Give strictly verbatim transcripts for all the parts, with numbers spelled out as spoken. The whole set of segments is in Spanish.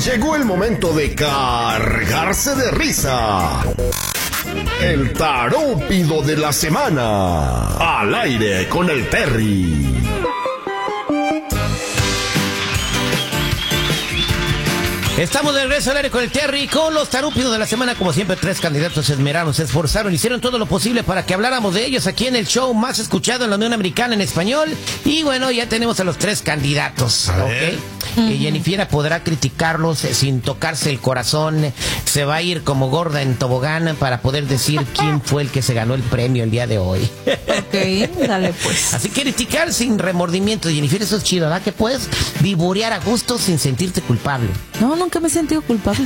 Llegó el momento de cargarse de risa. El tarúpido de la semana. Al aire con el Terry. Estamos de regreso al aire con el Terry, con los tarúpidos de la semana. Como siempre, tres candidatos se esmeraron, se esforzaron, hicieron todo lo posible para que habláramos de ellos aquí en el show más escuchado en la Unión Americana en español. Y bueno, ya tenemos a los tres candidatos, ¿ok? Uh-huh. Y Jennifer podrá criticarlos sin tocarse el corazón. Se va a ir como gorda en tobogán para poder decir quién fue el que se ganó el premio el día de hoy. Ok, dale pues. Así que criticar sin remordimiento, Jennifer, eso es chido, ¿verdad? Que puedes vivorear a gusto sin sentirte culpable. No, nunca me he sentido culpable.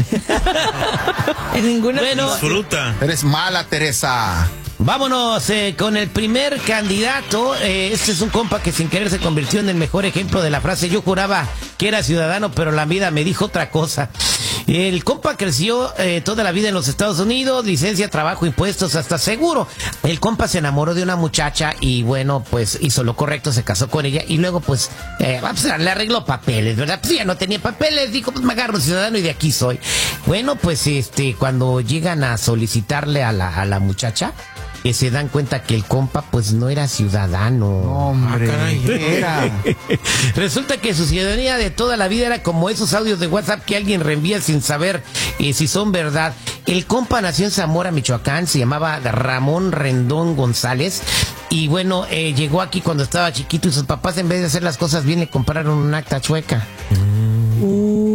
En ninguna. Bueno, disfruta. Eres mala, Teresa. Vámonos eh, con el primer candidato. Eh, este es un compa que sin querer se convirtió en el mejor ejemplo de la frase: yo juraba que era ciudadano, pero la vida me dijo otra cosa. El compa creció eh, toda la vida en los Estados Unidos, licencia, trabajo, impuestos, hasta seguro. El compa se enamoró de una muchacha y bueno, pues hizo lo correcto, se casó con ella y luego pues, eh, pues le arregló papeles, ¿verdad? Pues ya no tenía papeles, dijo, pues me agarro ciudadano y de aquí soy. Bueno, pues este, cuando llegan a solicitarle a la, a la muchacha, que se dan cuenta que el compa pues no era ciudadano. Hombre, ah, era. Resulta que su ciudadanía de toda la vida era como esos audios de WhatsApp que alguien reenvía sin saber eh, si son verdad. El compa nació en Zamora, Michoacán, se llamaba Ramón Rendón González. Y bueno, eh, llegó aquí cuando estaba chiquito y sus papás, en vez de hacer las cosas bien, le compraron un acta chueca. Mm. Uh.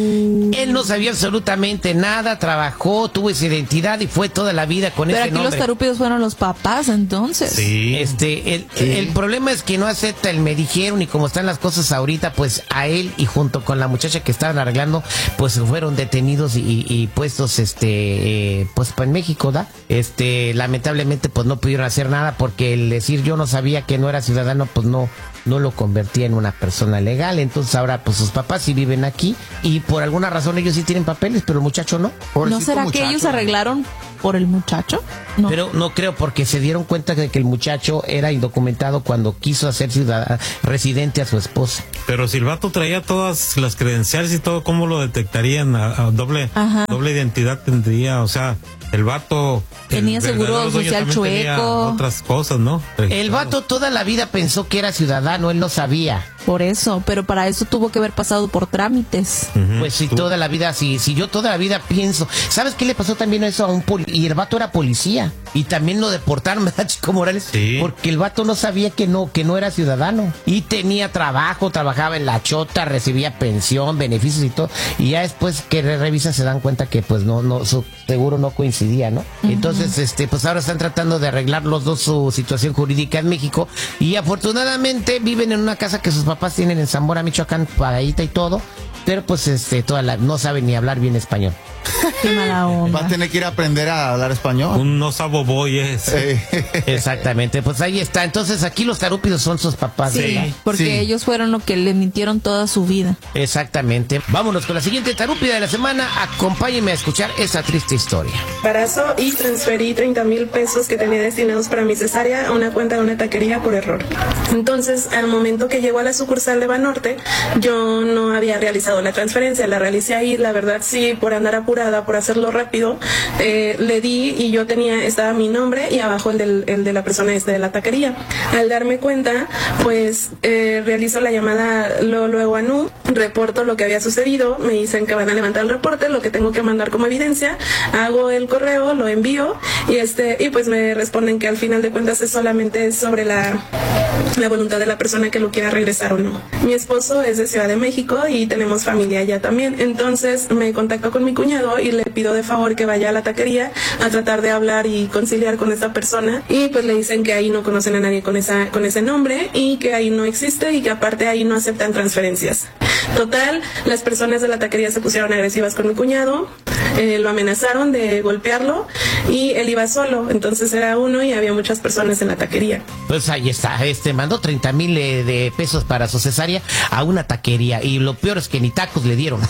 Él no sabía absolutamente nada, trabajó, tuvo esa identidad y fue toda la vida con ese nombre. Pero aquí los tarúpidos fueron los papás, entonces. Sí. Este, el, sí. el problema es que no acepta el me dijeron, y como están las cosas ahorita, pues a él y junto con la muchacha que estaban arreglando, pues fueron detenidos y, y puestos, este, eh, pues en México, ¿da? Este, lamentablemente, pues no pudieron hacer nada porque el decir yo no sabía que no era ciudadano, pues no, no lo convertía en una persona legal. Entonces ahora, pues sus papás sí viven aquí y por alguna razón ellos sí tienen papeles, pero el muchacho no. ¿No será que ellos arreglaron por el muchacho? No. Pero no creo, porque se dieron cuenta de que el muchacho era indocumentado cuando quiso hacer ciudadano residente a su esposa. Pero si el vato traía todas las credenciales y todo, ¿cómo lo detectarían? A, a doble, doble identidad tendría, o sea, el vato tenía el seguro social chueco, otras cosas, ¿no? El vato toda la vida pensó que era ciudadano, él no sabía. Por eso, pero para eso tuvo que haber pasado por trámites. Uh-huh. Pues si toda la vida, si, si yo toda la vida pienso, ¿sabes qué le pasó también a eso a un poli? Y el vato era policía y también lo deportaron, ¿verdad, Chico Morales? Sí. Porque el vato no sabía que no, que no era ciudadano y tenía trabajo, trabajaba en la chota, recibía pensión, beneficios y todo, y ya después que revisan se dan cuenta que pues no, no, su seguro no coincidía, ¿no? Uh-huh. Entonces, este, pues ahora están tratando de arreglar los dos su situación jurídica en México y afortunadamente viven en una casa que sus papás tienen en Zamora, Michoacán, pagadita y todo, pero pues este toda la, no saben ni hablar bien español. Qué mala onda. Va a tener que ir a aprender a hablar español. Un no sabo boy es. Exactamente, pues ahí está. Entonces aquí los tarúpidos son sus papás. Sí, ¿verdad? porque sí. ellos fueron lo que le mintieron toda su vida. Exactamente. Vámonos con la siguiente tarúpida de la semana. Acompáñenme a escuchar esa triste historia. Embarazo y transferí treinta mil pesos que tenía destinados para mi cesárea a una cuenta de una taquería por error. Entonces, al momento que llegó a la sucursal de Banorte, yo no había realizado la transferencia, la realicé ahí, la verdad sí, por andar apurada, por hacerlo rápido, eh, le di y yo tenía, estaba mi nombre y abajo el, del, el de la persona este de la taquería. Al darme cuenta, pues eh, realizo la llamada luego, luego a N U, reporto lo que había sucedido, me dicen que van a levantar el reporte, lo que tengo que mandar como evidencia, hago el correo, lo envío y este y pues me responden que al final de cuentas es solamente sobre la la voluntad de la persona que lo quiera regresar o no. Mi esposo es de Ciudad de México y tenemos familia allá también, entonces me contacto con mi cuñado y le pido de favor que vaya a la taquería a tratar de hablar y conciliar con esta persona y pues le dicen que ahí no conocen a nadie con esa con ese nombre y que ahí no existe y que aparte ahí no aceptan transferencias. Total, las personas de la taquería se pusieron agresivas con mi cuñado, eh, lo amenazaron de golpearlo y él iba solo, entonces era uno y había muchas personas en la taquería. Pues ahí está, este mandó treinta mil eh, de pesos para su cesárea a una taquería y lo peor es que ni tacos le dieron.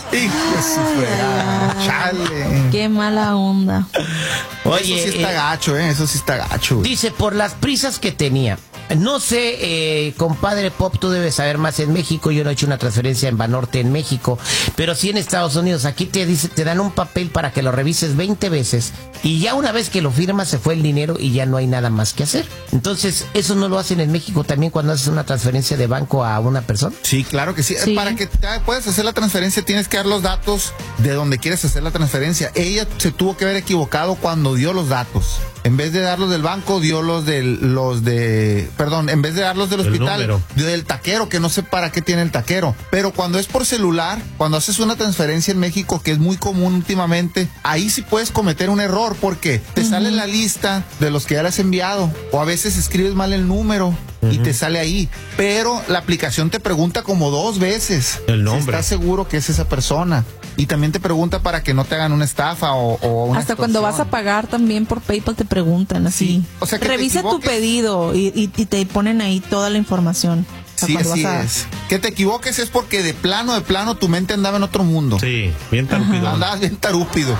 Chale. Qué mala onda. Oye, eso sí está eh, gacho, eh, eso sí está gacho. Dice, por las prisas que tenía, No sé, eh, compadre Pop, tú debes saber más en México. Yo no he hecho una transferencia en Banorte en México, pero sí en Estados Unidos. Aquí te dice, te dan un papel para que lo revises veinte veces y ya una vez que lo firmas se fue el dinero y ya no hay nada más que hacer. Entonces, ¿eso no lo hacen en México también cuando haces una transferencia de banco a una persona? Sí, claro que sí. Sí. Para que te puedas hacer la transferencia tienes que dar los datos de donde quieres hacer la transferencia. Ella se tuvo que haber equivocado cuando dio los datos. En vez de dar los del banco, dio los del, los de, perdón, en vez de dar los del El hospital, número. dio del taquero, que no sé para qué tiene el taquero. Pero cuando es por celular, cuando haces una transferencia en México, que es muy común últimamente, ahí sí puedes cometer un error porque te sale la lista de los que ya le has enviado, o a veces escribes mal el número y te sale ahí. Pero la aplicación te pregunta como dos veces El nombre. si estás seguro que es esa persona. Y también te pregunta para que no te hagan una estafa o, o una Hasta cuando vas a extorsión. pagar también por PayPal te preguntan así. Sí. O sea, que te revisa tu equivoques. pedido y, y, y te ponen ahí toda la información. O sea, Sí, cuando así vas a- es. Que te equivoques es porque de plano, de plano, tu mente andaba en otro mundo. Sí, bien tarupidón. Andabas bien tarúpido.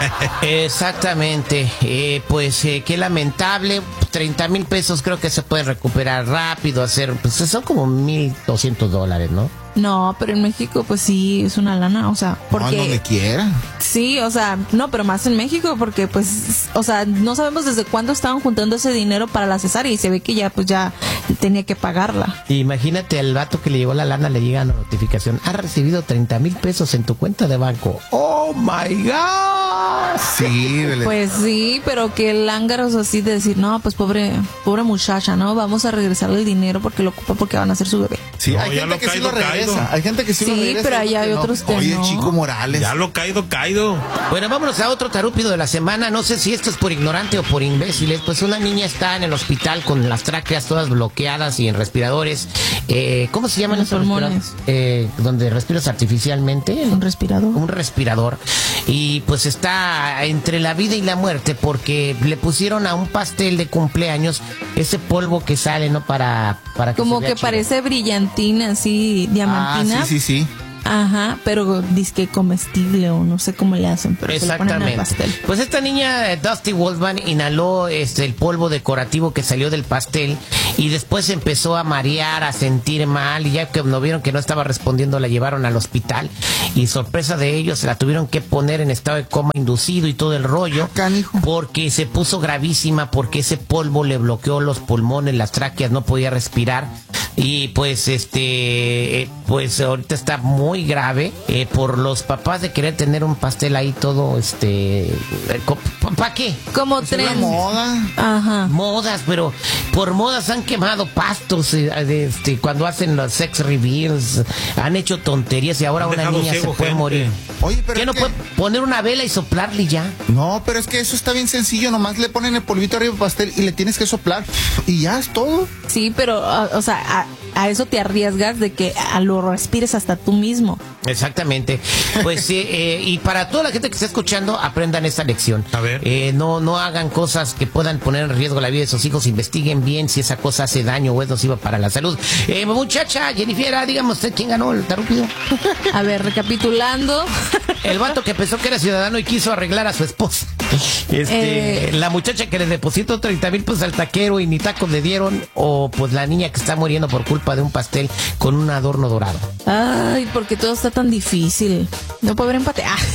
Exactamente, eh, pues eh, qué lamentable. Treinta mil pesos creo que se puede recuperar rápido, hacer, pues son como mil doscientos dólares, ¿no? No, pero en México pues sí es una lana, o sea, No, porque donde quiera. sí, o sea, no, pero más en México porque pues, o sea, no sabemos desde cuándo estaban juntando ese dinero para la cesárea y se ve que ya pues ya tenía que pagarla. Imagínate al vato que le llegó la lana, le llega la notificación, has recibido treinta mil pesos en tu cuenta de banco. ¡Oh, my God! Sí, Belén. Pues sí, pero que lángaros así de decir, no, pues pobre, pobre muchacha, ¿no? Vamos a regresarle el dinero porque lo ocupa porque van a hacer su bebé. Sí, No, hay ya gente lo que sí caído, lo regresa. caído. Hay gente que sí, lo Sí, regresa. pero ahí otros hay no. otros que Oye, no. Chico Morales. Ya lo caído, caído. Bueno, vámonos a otro tarúpido de la semana. No sé si esto es por ignorante o por imbéciles. Pues una niña está en el hospital con las tráqueas todas bloqueadas y en respiradores. Eh, ¿Cómo se llaman Los esos pulmones. respiradores? Eh, donde respiras artificialmente. Un respirador. Un respirador. Y pues está entre la vida y la muerte porque le pusieron a un pastel de cumpleaños ese polvo que sale, ¿no? Para, para que Como se vea que chido. parece brillantina, así, Ah, diamantina. sí, sí, sí. Ajá, pero disque comestible o no sé cómo le hacen, pero se le ponen al Exactamente. pastel. Pues esta niña, eh, Dusty Wolfman, inhaló este, el polvo decorativo que salió del pastel y después empezó a marear, a sentir mal y ya que no vieron que no estaba respondiendo la llevaron al hospital y sorpresa de ellos se la tuvieron que poner en estado de coma inducido y todo el rollo Canijo. porque se puso gravísima porque ese polvo le bloqueó los pulmones, las tráqueas, no podía respirar y pues este eh, pues ahorita está muy grave eh, por los papás de querer tener un pastel ahí todo este ¿para qué? Como La tren. moda. Ajá. Modas, pero por modas han quemado pastos eh, de, este, cuando hacen los sex reveals, han hecho tonterías y ahora Han una dejado niña se ciego puede gente. morir. Oye, pero ¿Qué es no que- puede poner una vela y soplarle y ya? No, pero es que eso está bien sencillo. Nomás le ponen el polvito arriba del pastel y le tienes que soplar. Y ya es todo. Sí, pero, a- o sea, a, a eso te arriesgas de que a lo respires hasta tú mismo. Exactamente. Pues eh, eh, y para toda la gente que está escuchando, aprendan esta lección. A ver. Eh, no, no hagan cosas que puedan poner en riesgo la vida de sus hijos. Investiguen bien si esa cosa hace daño o es nociva para la salud. Eh, muchacha, Jennifer, dígame usted quién ganó el tarúpido. A ver, recapitulando. El vato que pensó que era ciudadano y quiso arreglar a su esposa. Este, Eh. la muchacha que le depositó treinta mil pesos al taquero y ni tacos le dieron. O pues la niña que está muriendo por culpa de un pastel con un adorno dorado. Ay, porque todo está tan difícil. No puedo ver empate. Ah.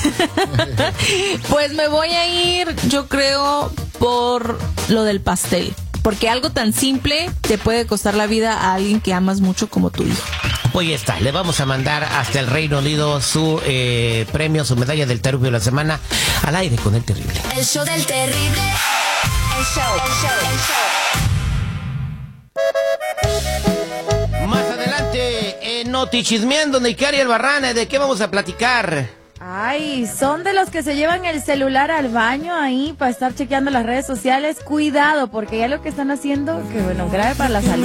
Pues me voy a ir, yo creo, por lo del pastel. Porque algo tan simple te puede costar la vida a alguien que amas mucho como tu hijo. Pues ya está, le vamos a mandar hasta el Reino Unido su eh, premio, su medalla del Tarupio de la semana al aire con el terrible. El show del terrible. El show, el show, el show. Más adelante, en Noti Chismeando, Neikari Albarrán, ¿de qué vamos a platicar? Ay, son de los que se llevan el celular al baño ahí para estar chequeando las redes sociales. Cuidado, porque ya lo que están haciendo, que bueno, grave para la salud.